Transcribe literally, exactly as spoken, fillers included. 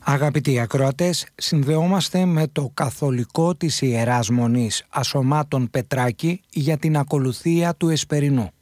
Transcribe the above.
Αγαπητοί ακροατές, συνδεόμαστε με το καθολικό της Ιεράς Μονής Ασωμάτων Πετράκη για την ακολουθία του Εσπερινού.